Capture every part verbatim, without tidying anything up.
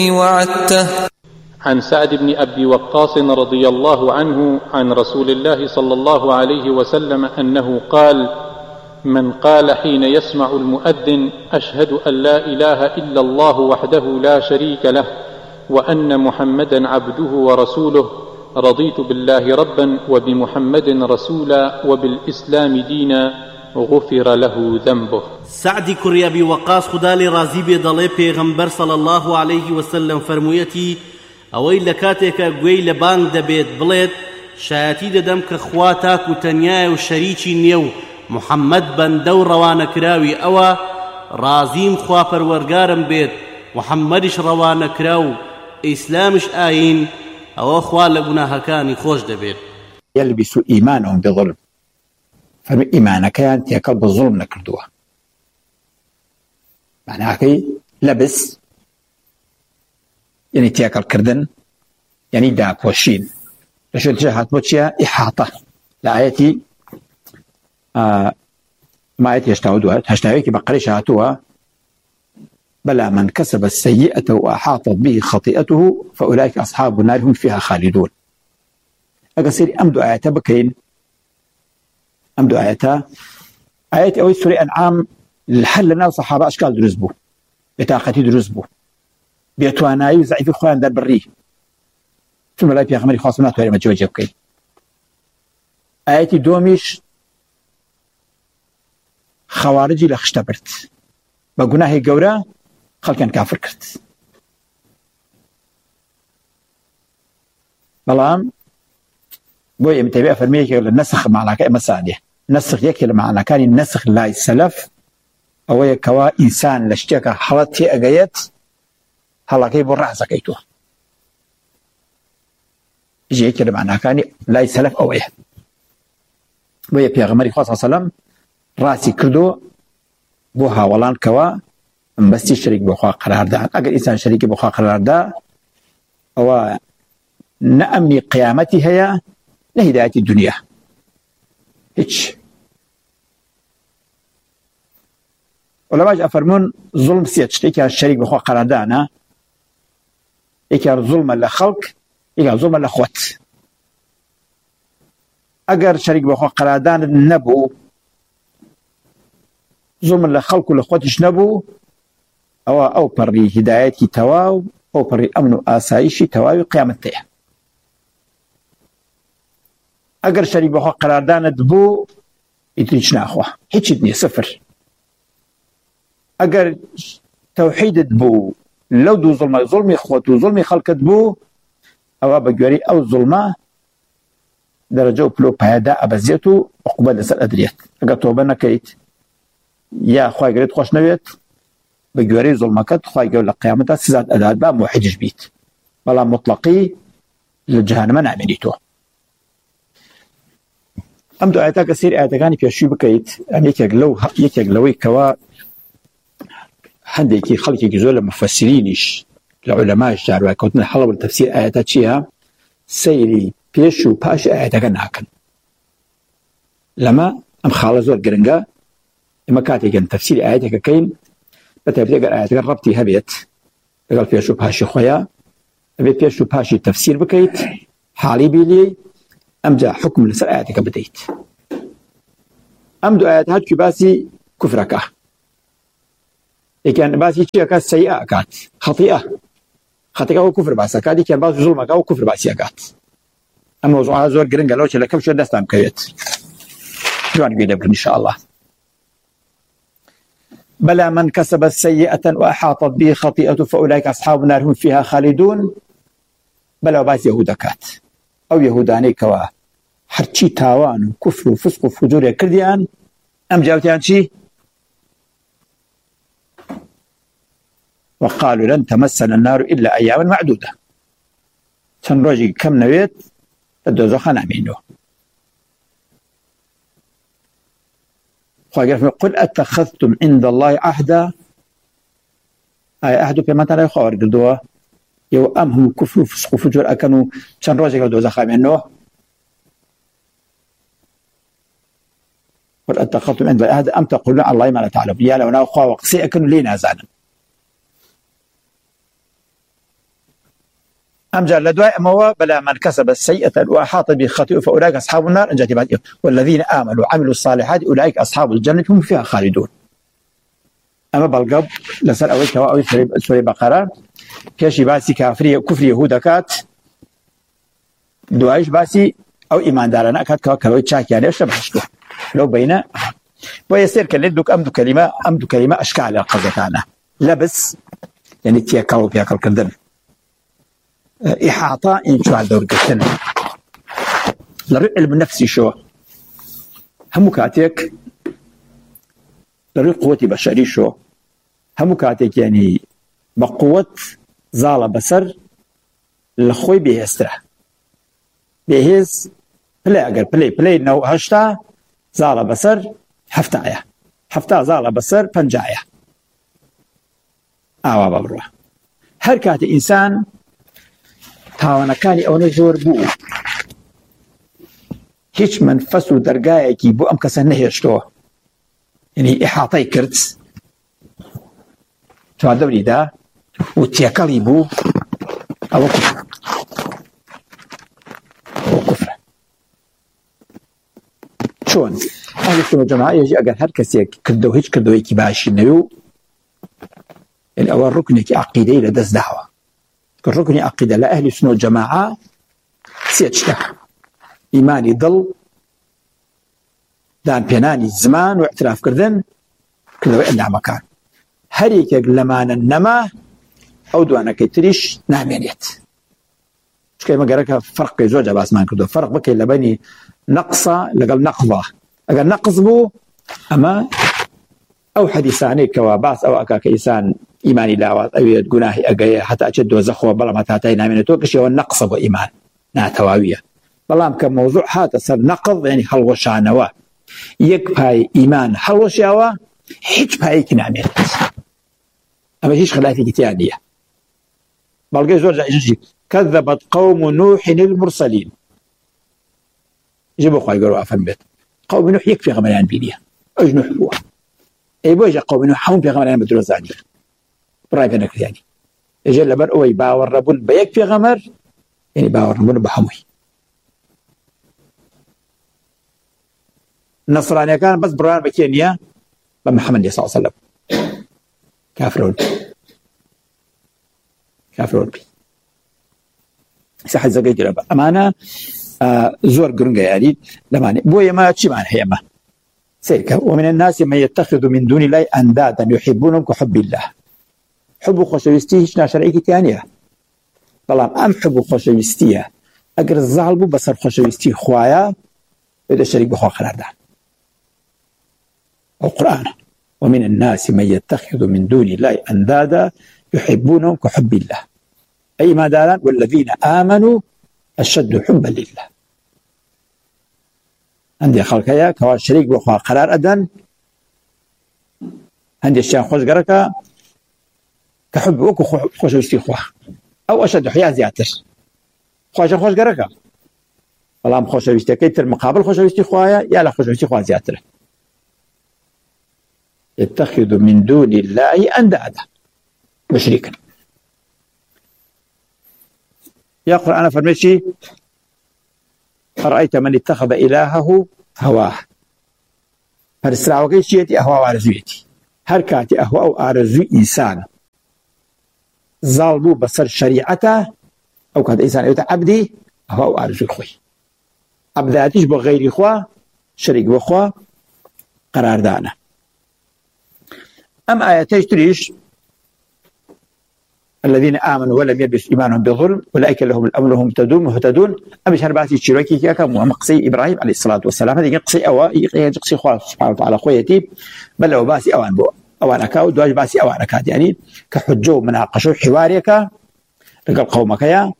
وعدته. عن سعد بن أبي وقاص رضي الله عنه عن رسول الله صلى الله عليه وسلم أنه قال: من قال حين يسمع المؤذن: أشهد أن لا إله إلا الله وحده لا شريك له وأن محمدا عبده ورسوله، رضيت بالله ربا وبمحمد رسولا وبالإسلام دينا، غفر له ذنبه. سعد كري أبي وقاص خدا لي رازي بيضلي پیغمبر صلى الله عليه وسلم فرمويتي اوي لكاتك گوي لبان دبيت بليت شاتي ددم كخواتاك وتنيا وشريكي نيو محمد بن دور روان كراوي أوا رازيم خوا پرورگارم بيت محمدش روان كراو إسلامش آين أو خوا لقناها كاني خوش دبيت. يلبس إيمانهم بظلم، فرمي إيمانك كان تيكل بالظلم نكردوها، معناها كي لبس يعني تيكل كردن يعني داك وشين لشو تجاهات بوتشيا إحاطة لآيتي آه ما آيتي هشتاودوها هشتاويكي بقريش هاتوها: بلى من كسب السيئة وأحاطت به خطيئته فأولئك أصحاب النار هم فيها خالدون. أقصير أمدو آياتا بكين أمدو آياتا آيات أوي سوري أنعام الحل لنا صحابة أشكال درزبو بطاقتي درزبو بيتواناي وزعي في خوان دار بري ثم لا بيغمري خاصمات ولا مجوجة بكين. آياتي دوميش خوارجي لخشتبرت بقناهي قورا خلقان كافر كرت. بلام بوي متابع فرميك النسخ معنا كأي مسادة نسخ يكي معنا كان النسخ لا السلف أو يكوا إنسان لاشتكى حالتي أجيت هلا كي برع زكيته يجي يكي معنا كان لا السلف أو إيه بوي بيغمري خاصة سلام راسي كردو بوها ولان كوا بس شريك بخوا قرار ده. أجر إنسان شريك بخوا قرار ده أو نأمني قيامتي هي لهداية الدنيا هيك. ولما جاء فرمون ظلم سيتش إيك الشريك بخوا قرار ده أنا إيك الظلم لخلق إيك الظلم لخوت. أجر شريك بخوا قرار ده نبو ظلم لخلق ولخوتش نبو أو أو بري هدايتي تواو أو بري أمن آسايشي تواو قيامته. أجر شريك بخوا قراردان دبو يتريشنا أخوة هيك الدنيا صفر. أجر توحيد دبو لو دو ظلمة ظلمي إخوته ظلمي خلق دبو أو بجوري أو ظلمة درجة بلو بهذا أبزيتو عقوبة لسر أدريت. أجر توبنا كيت يا أخوة قريت خوش نويت بجوري ظلمكت أخوة قول لقيامتها سزاد أداد با موحدش بيت ولا مطلقي للجهنم نعمليتو. أمدو آياتا كثير آياتا كاني بيشوي بكيت أن يكيغلو يكيغلوي كوا حندي كي خلقي جزول مفسرينيش العلماء الشعر وكوتنا حلو التفسير آياتا تشيها سيري بيشو باش آياتا كناكن لما أم خالزو القرنقا إما كاتي كان تفسير آياتا كين بتبدأ آياتا ربطي هبيت قال بيشو باشي خويا أبي بيشو باشي تفسير بكيت حالي بيلي أمجا حكم لسر آياتك بديت أمدو آيات هاتك باسي كفرك إكان باسي شيئا سيئة أكات خطيئة خطيئة هو كفر باسا كادي كان باسي ظلمك هو كفر باسي أكات أما وضعها زور قرنقا لوش لكم شو دستام كيت جوان قيدة إن شاء الله. بلى من كسب السيئة وأحاطت به خطيئة فأولئك أصحاب النار هم فيها خالدون. بلى باس يهودكات أو يهوداني كوا حرشي تاوان وكفر وفسق وفجور يكرديان أم جاوتيان شي وقالوا لن تمسنا النار إلا أياما معدودة تنرجي كم نويت الدوزخان عمينه. قل أتخذتم عند الله عهدا أي عهد في متى لا يخور قلدوا يو أمهم كفر وفسق وفجور أكنوا تنرجي الدوزخان عمينه. قل أتخذتم عند الله عهدا أم تقولون على الله ما لا تعلم يا لو ناخوا وقسي أكنوا لينا زعنا أمجال لدواء أموا بلا من كسب سيئة وأحاط بخطيئة فأولئك أصحاب النار أنجت بعد والذين آمنوا وعملوا الصالحات أولئك أصحاب الجنة هم فيها خالدون. أما بالقب لسر أول كواوي سوري بقرة كشي باسي كافرية كفر يهودا كات دوايش باسي أو إيمان دارنا كات كواوي تشاكي يعني أشرب حشته لو بينا ويصير كلدك أمد كلمة أمد كلمة أشكال القصدتانا لبس يعني تيكاو بياكل كردن إحاطة إن شاء دور قتنا لرعلم النفسي شو هم كاتيك لرعلم قوة بشري شو هم كاتيك يعني بقوة زالة بسر لخوي بيهستره بيهز بلاي أقل بلاي بلاي نو هشتا زالة بسر حفتايا حفتا زالة بسر بنجايا آوا ببروه هر كاتي إنسان تاوانەکانی ئەوە زۆر بوو هیچ منفەس و دەرگایەکی بۆ ئەم کەسە نەهێشتەوە یعنی ئیحاطەی کرد چوار دەوریدا و تێکەڵی بوو ئەوە کوفرە ئەوە کوفرە چۆن ئەهلی سونە جەماعەیەژی ئەگەر هەر کەسێک کردەوە هیچ کردەوەیەکی باشی نەوێ و یعنی ئەوە ڕوکنێکی عەقیدەی لەدەست داوە كالركن عقيدة لأهل السنة والجماعة سيجته إيماني ضل دان بيناني الزمان واعتراف كردن كذا وإلا مكان هريك لمان النما أو دوانا كيتريش نامينيت مش كيما قرأك فرق زوجة باسمان كردو فرق بكي لبني نقصة لقل نقضة أقل نقص بو أما أو حديثاني كواباس أو أكا كيسان إيماني لاوات أو يدقناهي أقايا حتى أجد وزخوة بلا ما تاتي نامين توقش يو النقص أبو إيمان ناتواوية بلام كموضوع هذا صار نقض يعني حلوشانوا يكبهاي إيمان حلوشاوا حيث بهايك نامين أما هيش خلافي كتانية بلقى زوجة إجنشي كذبت قوم نوح المرسلين جيبوا خواهي قروا أفهم بيت قوم نوح يكفي غمران بينيا أجنوح هو أي بوجه قوم نوح حوم في غمران بدروزاني براي بينك يعني يجي لبر أوي باور ربون بيك في غمر يعني باور ربون بحمي النصرانية كان بس بران بكينيا بمحمد صلى الله عليه وسلم كافرون كافرون بي ساحة زقاي جربا أمانة آه زور قرنقة يعني لماني بويا ما تشي معنا هي ما سيكا ومن الناس من يتخذ من دون الله أندادا يحبونهم كحب الله حب خوشويستي هیچ ناشرعي كتانية بلام أم حب خوشويستية أقر الظالبو بصر خوشويستي خوايا إذا شريك بخوا قرار دان القرآن ومن الناس من يتخذ من دون الله أندادا يحبونهم كحب الله أي ما داران والذين آمنوا أشد حبا لله عندي خلقيا كوا شريك بخوا قرار أدن عندي الشيء خوش قركا كحب وكو خوش وستي خواه أو أشد حياة زياتر خوش خوش قركا والله خوش وستي كيتر مقابل خوش وستي خوايا يا لا خوش وستي خواه زياتر يتخذ من دون الله أندادا مشركا يا قرآن فرميشي أرأيت من اتخذ إلهه هواه فالسرع وكيشيتي أهوى وارزويتي هركاتي أهوى وارزوي إنسان ظالبو بصر شريعته أو كان إنسان يوتا عبدي هو أرجو خوي عبداتيش بغير إخوة شريك بخوة قرار دانا أم آياتيش تريش الذين آمنوا ولم يلبسوا إيمانهم بظلم أولئك لهم الأمن وهم مهتدون مهتدون أمش هرباتي تشيروكي كاكا مقصي إبراهيم عليه الصلاة والسلام هذه قصي أوا يقصي خواه سبحانه وتعالى خويتي بل هو باسي أوان بو أوانكا ودواج باسي أوانكا يعني كحجو مناقشو حواريك لقل قومك يا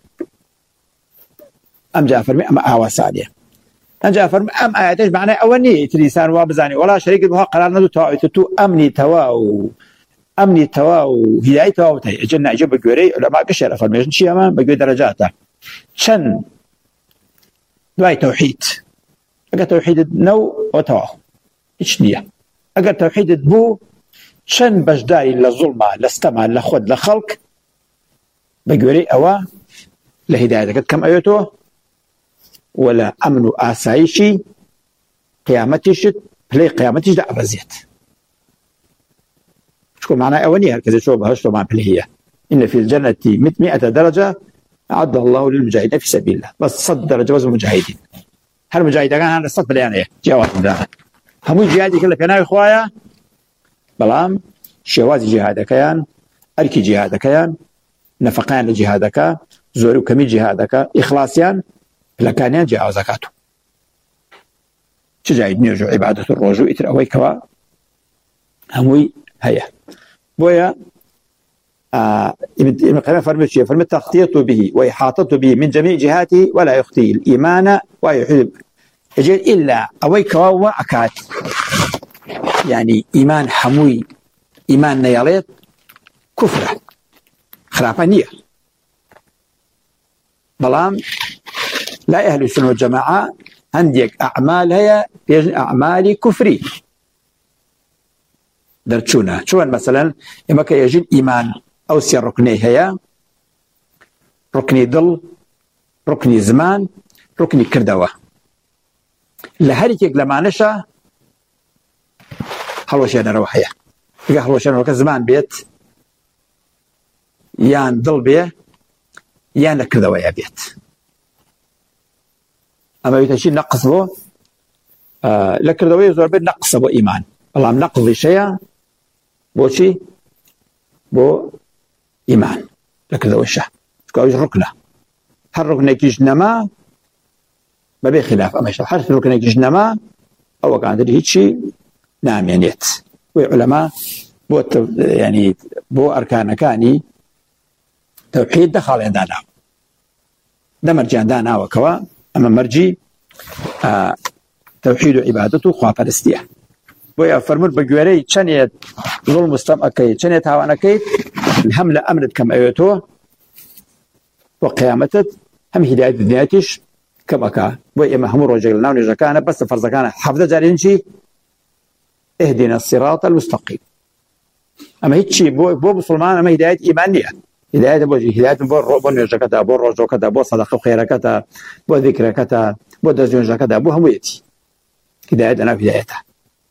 أم جاء فرمي أم آوا سادية أم جاء فرمي أم آياتيش معنى أولي تليسان وابزاني ولا شريك بها قرار ندو تواعيتو أمني تواو أمني تواو هداية تواو تاي أجلنا أجيب بقوري علماء قشرة فرميشن شيئا ما بقوي درجاته شن دواي توحيد أقل توحيد نو وتواو إيش نية أقل توحيد بو شن بجداري لظلمة لستمع لخود لخلق بقوري أوا لهدايتك كم أيوته ولا أمن آسايشي قيامتش لي قيامتش ده أبزيت شكون معناه أولي هكذا شو بهشتو مع بلهية إن في الجنة مئة درجة أعد الله للمجاهدين في سبيل الله بس صد درجة وزن المجاهدين هل المجاهدين كان هذا الصد بليانية جواب ده هم جهادي كله كنا إخوايا بلام شوازي جهادك كيان أركي جهادك كيان نفقان لجهادك زوري وكمي جهادك إخلاصيان لكان جاء زكاته شجاعد نيرجو عبادة الرجوع إترأوي كوا هموي هيا بويا آه ابن قيم فرمت شيء فرمت تخطيط به وإحاطته به من جميع جهاته ولا يخطي الإيمان ويحب يجي إلا أوي كوا وأكاد يعني إيمان حموي إيمان نياليت كفرة خرافانية بلام لا أهل السنة والجماعة عندك أعمال هي أعمال كفري درتشونا شو مثلا إما كيجي إيمان أو سير ركني هي ركني ضل ركني زمان ركني كردوة لهريك لما نشا هلوشان روحية يقول هلوشان روحية زمان بيت يان ضل بيه يان كردوة يا بيت أما يتشي نقص بو آه لكردوة يزور بيت نقص بو إيمان الله نقض شيء بو شي بو إيمان لكردوة الشاه كأوج ركنة هل ركنة كيجنما ما بي خلاف أما يشتغل هل ركنة كيجنما أو كان هذا هيتشي نعم يعني وعلماء بو يعني بو أركان كاني توحيد دخل عندنا ده مرجع عندنا وكوا أما مرجي آه توحيد عبادته خوا فلسطية بويا فرمود بجواري شنية ظلم مستمع كي شنية تاوانا كي الحملة أمرت كم أيوتو وقيامته هم هداية الدنياتش كما كان بويا مهمور رجلنا ونجا كان بس فرض كان حفظ جارينشي اهدنا الصراط المستقيم أما هيتشي بو بو مسلمان أما هداية إيمانية هداية بو هداية بو الرؤب ونجا كتا بو الرجو كتا بو صدق خير كتا بو ذكر كتا بو دزيون كتا بو همويتي هداية أنا في هدايتها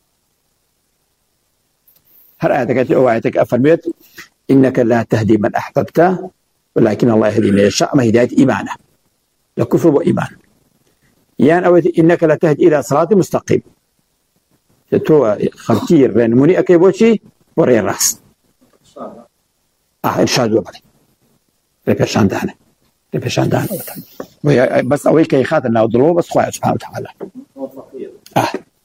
هر آياتك أو آياتك أفرميت إنك لا تهدي من أحببته ولكن الله يهدي من يشاء ما هداية إيمانه لكفر وإيمان يعني أو إنك لا تهدي إلى صراط مستقيم تو خمتير بين مني أكي بوشي وري الرأس آه إرشاد وبالي ريبشان دانا ريبشان دانا بس أوي كي خاطرنا وضلوه بس خواه سبحانه وتعالى آه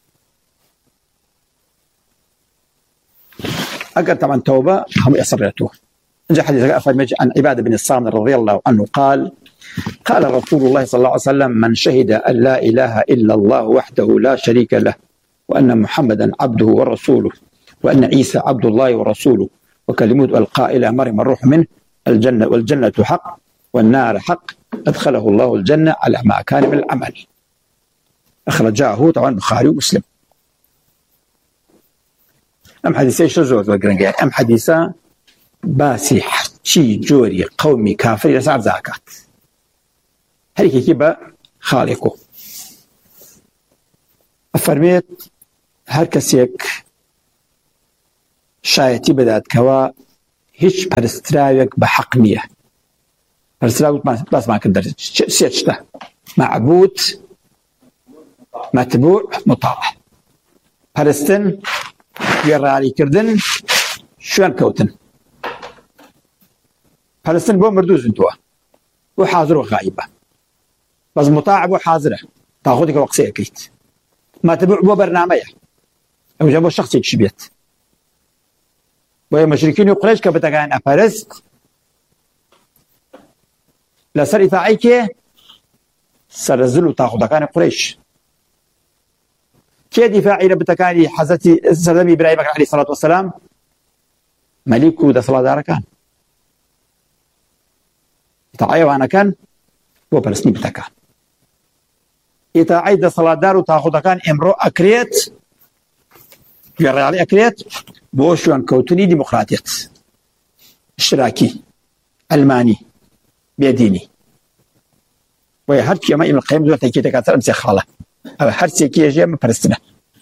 أقر طبعا توبة هم يصريتوه جاء حديث أفرمج عن عبادة بن الصامت رضي الله عنه قال قال رسول الله صلى الله عليه وسلم من شهد أن لا إله إلا الله وحده لا شريك له وأن محمدا عبده ورسوله وأن عيسى عبد الله ورسوله وكلمته القائلة مريم الروح منه الجنة والجنة حق والنار حق أدخله الله الجنة على ما كان من العمل أخرجاه طبعا البخاري ومسلم أم حديثي شو زور أم حديثا باسي شي جوري قومي كافر يسعر زكاة هل كيبا خالقه أفرميت هر كسيك شايتي بدات كوا هيش برستراوك بحق نية برستراوك بس ما كدر سيتشتا معبود متبوع مطاع برستن يرالي كردن شوان كوتن برستن بو مردوز انتوا وحاضر وغايبة بس مطاع بو حاضرة تاخذك وقسي أكيد ما تبع بو برنامجه أو جابوا شخصي تشبيت وهي مشركين قريش كبتكان أفرست لسر إفاعيك سرزلوا تاخذ كان قريش كي دفاعي لبتكاني حزتي سلمي إبراهيم عليه الصلاة والسلام مليكو ده صلاة دار كان تعيوا أنا كان هو برسني بتكان إذا ده صلاة دار وتاخذ كان إمرو أكريت يرى عليه أكريت بوشوان كوتني ديمقراطية اشتراكي علماني بيديني وهرتي أما ابن القيم ذو تأكيد كاتر أمسي خالة أو هرتي كي يجي من فرستنا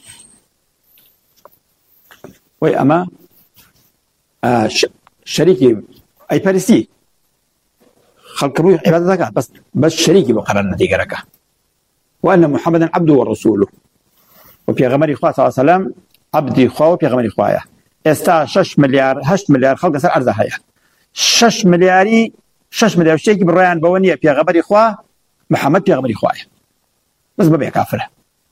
وأما آه شريكي أي فرستي خلق روح عبادتك بس بس شريكي بقرن ديجرك وأن محمدا عبده ورسوله وفي غمر إخوة صلى الله عليه وسلم عبد إخوة وفي غمر إخوة استا شش مليار هشت مليار خلق سر أرض هيا شش ملياري شش مليار شيء بالريان بونية في غمر إخوة محمد في غمر إخوة بس ببيع كافرة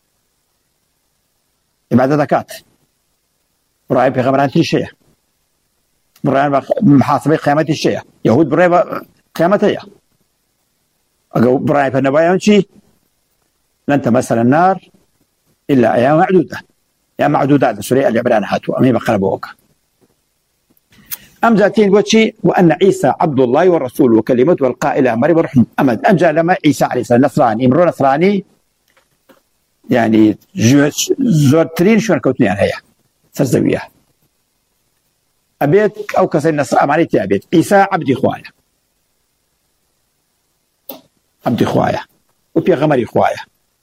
عبادتك رأي في غمران شيء بريان محاسبة قيامة الشيء يهود بريان قيامتها أقول بريان في النبايا شيء لن تمثل النار إلا أيام معدودة أيام معدودات سوريا العبران هاتوا أمي بقربوك أم جاتين وشي وأن عيسى عبد الله والرسول وكلمته القائلة مريم روح أمد أم جاء لما عيسى عليه السلام نصراني إمرو نصراني يعني زورترين شو نكوتني عن هي سرزوية أبيت أو كسر نصر أمانيتي أبيت عيسى عبد إخوايا عبد إخوايا وفي غمر إخوايا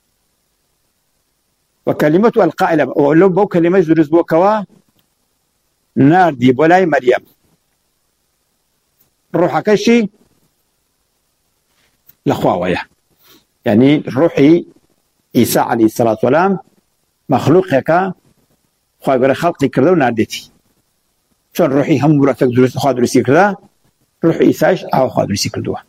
وكلمته القائلة ولو بو كلمة زرز بو كوا نار دي بولاي مريم روحك كشي لخواوية يعني روحي عيسى عليه الصلاة والسلام مخلوق هكا خواهي خلقي كردو ناردتي شون روحي هم مراتك درس خواه درسي كردا روح عيساش أو خواه درسي كردوه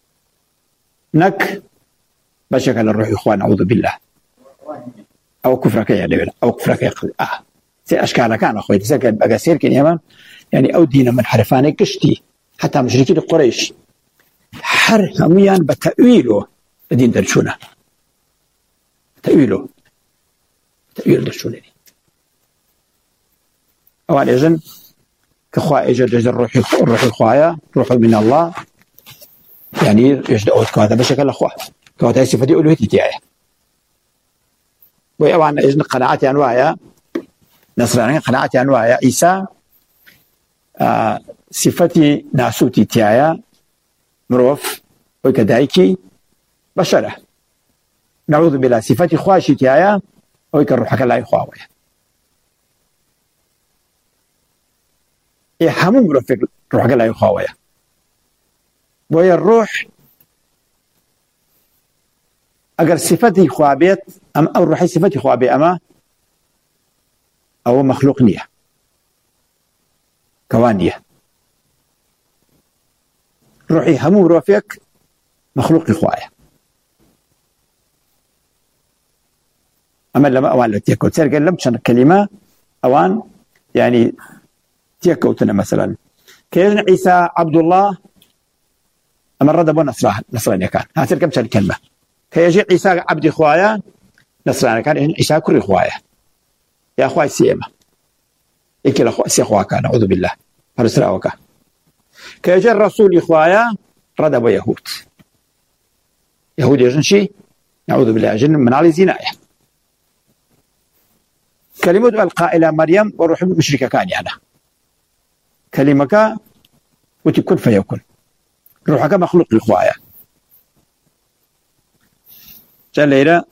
نك بشكل الروح إخوان نعوذ بالله أو كفرك يعني أو كفرك يقضي آه سي أشكال كان أخوي تسكت بقى سير كن يمن يعني أو دين من حرفاني كشتي حتى مشركين قريش حر هميان بتأويله الدين درشونه تأويله تأويل درشونه أول إذن كخوا إجد إجد الروح الروح الخوايا روح من الله يعني يجد أوت كهذا بشكل أخوه كهذا صفة ألوهية تاعي ويوان إذن قناعتي أنواعها نصراني قناعتي أنواعها عيسى آه صفتي ناسوتي تاعي مروف وكذلك بشرة نعوذ بالله صفتي خواشي تاعي ويكروحك الله يخواوي يحمم مروفك روحك الله يخواوي ويا الروح أجر صفتي خوابيت أم أو روحي صفتي خوابي أما أو مخلوق نية كوانية روحي همو روفيك مخلوق خوايا أما لما أوان لتيكو تسير قال لم تشن كلمة أوان يعني تيكوتنا مثلا كيزن عيسى عبد الله أما الرد أبو نصران نصراني كان هاتر كم تشن كلمة كيجي عيسى عبد خوايا نصراني كان عيسى كل خوايا يا أخوي سيما إكل أخوي سيخوا كان أعوذ بالله فرسل أوكا كيجي الرسول إخوايا رد أبو يهود يهود يجن شيء نعوذ بالله جن من علي زناية كلمة القائلة مريم وروح مشركة كان يعني كلمة وتكون فيكون روحك مخلوق إخوايا جل ليلة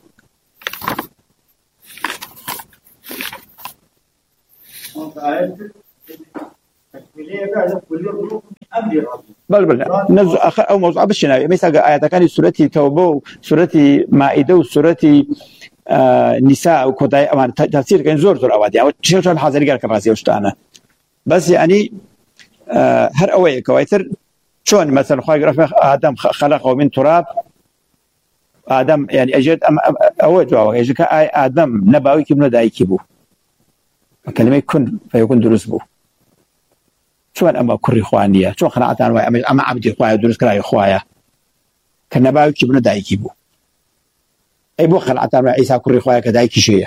بل بل نزل آخر أو موضوع بشنا مثل آيات كان سورة توبة سورة مائدة وسورة آه نساء وكذا أمان تفسير كان زور زور أوادي أو شيء شو الحاضر قال كراسي وشتانا بس يعني آه هر أوي كويتر شون مثلا خواهي رفع آدم خلقه من تراب آدم يعني أجد أم أول جواب يجي كأي آدم نبأوي كم نداي كبو كلمة يكون فيكون دروس بو شون أما كري خوانية شون خناعة أنواع أما عبد خوايا دروس كراي خوايا كنبأوي كم نداي كبو أي بو خناعة أنواع عيسى كري خوايا كداي كشيء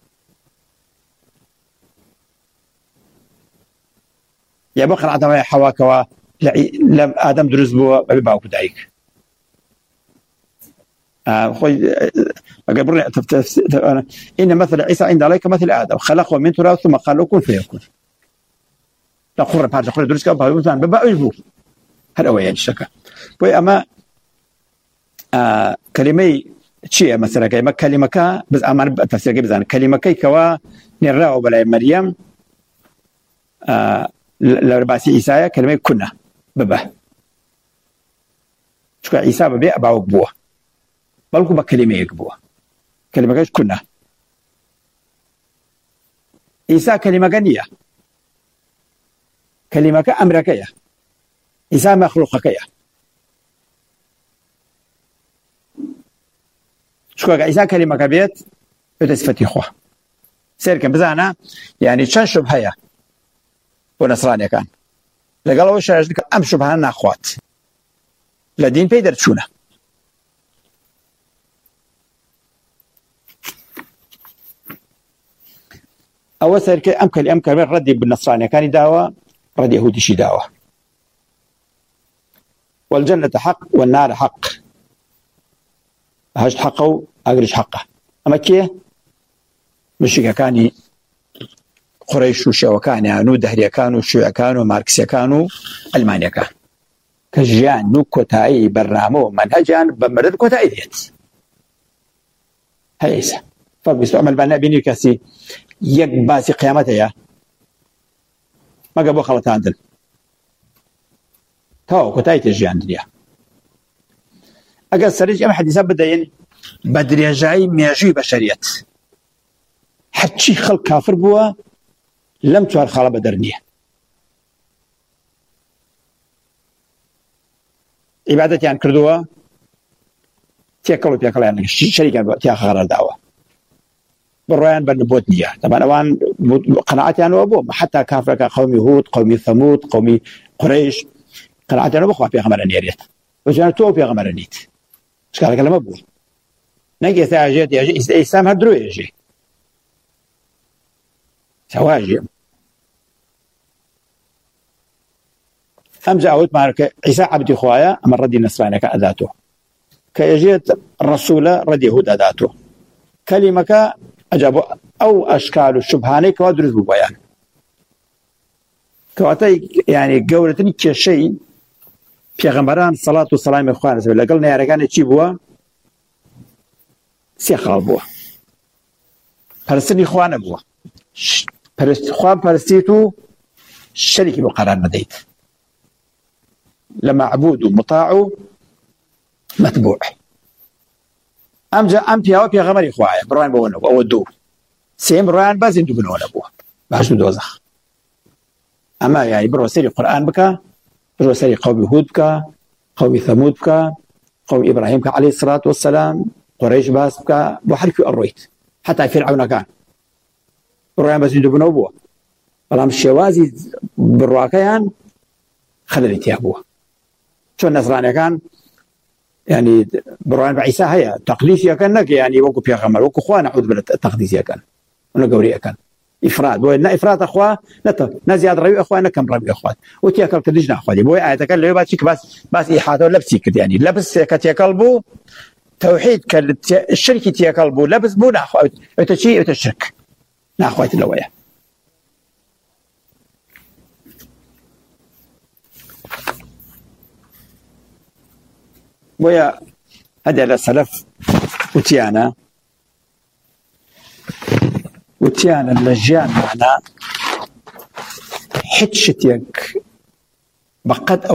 يا بو خناعة أنواع حوا كوا لم آدم دروس بو بباو كدايك خوي قبل إن مثل عيسى عند الله كمثل آدم خلقه من تراب ثم قال له كن فيكون تقول بارج تقول درس كم بقول مثلا ببا أجبو هذا هو يعني الشكا بوي أما آه كلمة شيء مثلا كلمة كلمة كا بس أمان تفسير كي بزان كلمة كي كوا نراه بلا مريم آه لرباسي عيسى كلمة كنا ببه شو عيسى ببي أباو بوه بلكو بكلمة يكبوه كلمة كاش كنا عيسى كلمة غنية كلمة كأمريكية عيسى مخلوق كيا شو عيسى كلمة كبيت يتسفتي خوه سير كم بزانا يعني شن شبهة ونصراني كان لقالوا شاش أم شبهنا أخوات لدين بيدر شونه أول سير كي أم كلمة أم كلمة ردي بالنصراني كان دعوة رد يهودي شي دعوة والجنة حق والنار حق هاش حقه أقرش حقه أما كيه مشيكا كاني قريش وشيوة كانوا دهريا كانوا شيوع كانوا ماركسيا كانوا ألمانيا كان كجيان نو كوتاي برنامو منهجان بمرد كوتاي ديت هيسا فبيستعمل بنا بيني كاسي يك باسي قيامته يا ما قبل خلط عندن تو كوتاي تجيان دنيا أجل سريج أم حديثا بدين بدري جاي ميجي بشريات حتشي خلق كافر بوا لم تعر خلا بدرنيه عبادتي عن كردوا تيكلوا تيكلوا يعني شركة تياخ غير الدعوة بالريان بنبوتنية طبعا أوان قناعتي أنا وأبوه حتى كافر كقوم يهود قوم ثمود قوم قريش قناعتي أنا بخوا في غمر نيريت وجانا تو في غمر نيت إيش قال كلام أبوه نجي ثاجت يجي إسلام هدرو يجي سواجي أمجأ أود معك عيسى عبد خوايا أما ردي النصراني كأذاته كيجيت الرسول ردي يهود أذاته كلمة أجابوا أو أشكال الشبهاني كوادرز ببيان كواتي يعني قولتني كشيء في غمران صلاة والسلام إخوانا سبيل الله قلنا يا رجال تجيبوا سيخال بوا فلسطين إخوانا بوا إخوان فلسطيتو شريك بقرار مديت لما عبود مطاع متبوع أم جاء أم بيا وبيا غمر إخوايا بروان بونه أو الدو سيم بروان بازين دبنون أبوه بعش دوزخ أما يعني برو سيري القرآن بك برو سيري قوم يهود بك قوم ثمود بك قوم إبراهيم بك عليه الصلاة والسلام قريش باس بك بحرك الرويت حتى فرعون كان بروان بازين دبنون أبوه فلام الشوازي برواكيان خللت يا أبوه شو النصراني كان يعني بروان بعيسى هيا تقديس يا كان يعني وقو بيا غمر وقو اخوان اعوذ بالله التقديس يا كان انا قوري كان افراد وين افراد اخوه نت نزياد ربي اخوان كم ربي اخوان وتياكل كدجنا اخواني بوي ايتك اللي باتشك بس بس احاطه لبسك يعني لبس كتياكلبو توحيد الشركه تياكلبو لبس بو اخو تشي تشرك نا اخواتي لويا ويا هذا السلف وتيانا وتيانا اللجان معنا حتشتيك بقد